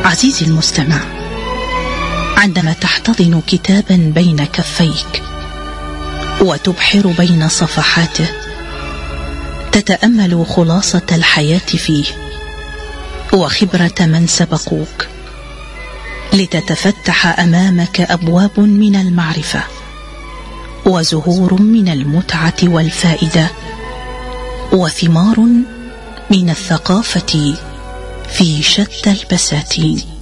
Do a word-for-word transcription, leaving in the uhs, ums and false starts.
عزيزي المستمع، عندما تحتضن كتابا بين كفيك وتبحر بين صفحاته، تتأمل خلاصة الحياة فيه وخبرة من سبقوك، لتتفتح أمامك أبواب من المعرفة وزهور من المتعة والفائدة وثمار من الثقافة في شتى البساتين.